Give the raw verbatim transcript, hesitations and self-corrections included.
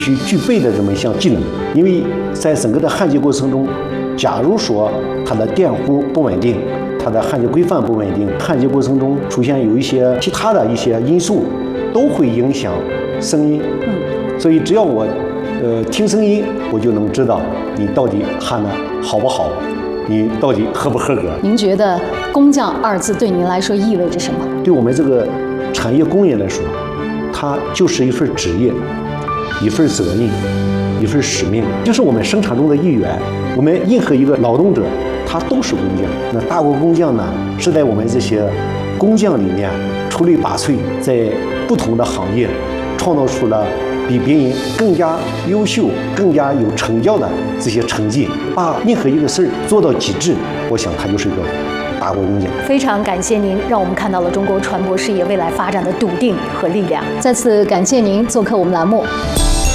需具备的这么一项技能。因为在整个的焊接过程中，假如说它的电弧不稳定，它的焊接规范不稳定，焊接过程中出现有一些其他的一些因素，都会影响声音。嗯，所以只要我呃听声音，我就能知道你到底焊的好不好，你到底合不合格。 您觉得工匠二字对您来说意味着什么？ 对我们这个产业工人来说，它就是一份职业，一份责任，一份使命，就是我们生产中的一员。我们任何一个劳动者，他都是工匠。那大国工匠呢，是在我们这些工匠里面出类拔萃，在不同的行业创造出了比别人更加优秀、更加有成就的这些成绩，把任何一个事儿做到极致，我想他就是一个大国工匠。 非常感谢您，让我们看到了中国船舶事业未来发展的笃定和力量。再次感谢您做客我们栏目。